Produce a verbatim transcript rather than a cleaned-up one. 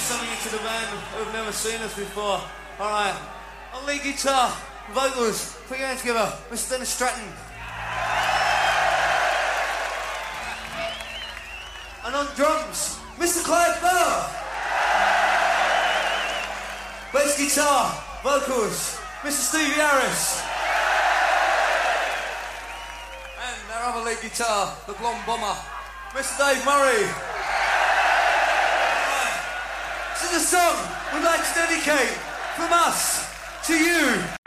something to the band who've never seen us before. All right, on lead guitar, vocals, put your hands together, Mister Dennis Stratton. And on drums, Mister Clive Bauer. Bass guitar, vocals, Mister Stevie Harris. And our other lead guitar, the blonde bomber, Mister Dave Murray. Right. This is a song we'd like to dedicate from us to you.